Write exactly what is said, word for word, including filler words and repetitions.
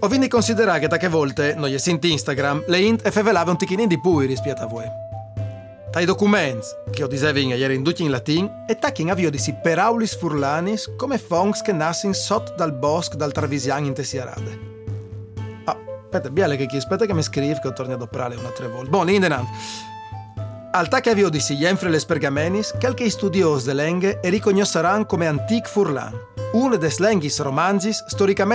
Ho quindi considerato che tante volte, non gli senti Instagram, le int e fevelava un ticchinin di pui rispetto a voi. Dai documenti, che ho dicevo ieri in tutti in latin, e tachin avvio di si peraulis furlanis come fongs che nassin sotto dal bosco dal Travisian in Tessiarade. Ah, aspetta, biale che chi aspetta che mi scrive che ho tornato a operare una tre volte. Buon, indenant. Al tac avvio di si jenfre le spergamenis, qualche studiosi de lenghe e riconosceranno come antic furlan, uno des lenghis romanzis storicamente